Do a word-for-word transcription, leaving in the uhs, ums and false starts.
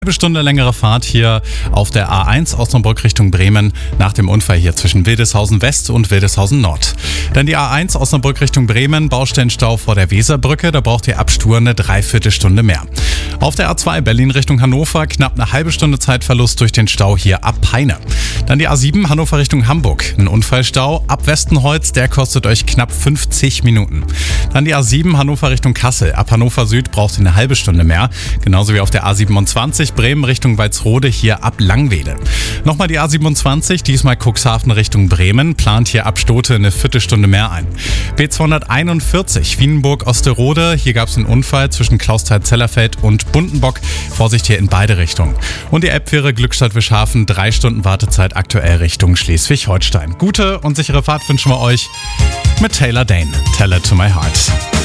Halbe Stunde längere Fahrt hier auf der A eins Osnabrück Richtung Bremen nach dem Unfall hier zwischen Wildeshausen West und Wildeshausen Nord. Dann die A eins Osnabrück Richtung Bremen, Baustellenstau vor der Weserbrücke, da braucht ihr ab Stur eine Dreiviertelstunde mehr. Auf der A zwei Berlin Richtung Hannover, knapp eine halbe Stunde Zeitverlust durch den Stau hier ab Peine. Dann die A sieben Hannover Richtung Hamburg, ein Unfallstau ab Westenholz, der kostet euch knapp fünfzig Minuten. Dann die A sieben Hannover Richtung Kassel, ab Hannover Süd braucht ihr eine halbe Stunde mehr, genauso wie auf der A siebenundzwanzig Bremen Richtung Walsrode hier ab Langwede. Nochmal die A siebenundzwanzig, diesmal Cuxhaven Richtung Bremen, plant hier ab Stote eine Viertelstunde mehr ein. B zweihunderteinundvierzig Wienenburg-Osterode, hier gab es einen Unfall zwischen Klausthal-Zellerfeld und Bundenbock. Vorsicht hier in beide Richtungen. Und die Elbfähre Glückstadt-Wischhafen, drei Stunden Wartezeit aktuell Richtung Schleswig-Holstein. Gute und sichere Fahrt wünschen wir euch mit Taylor Dane, Tell It to My Heart.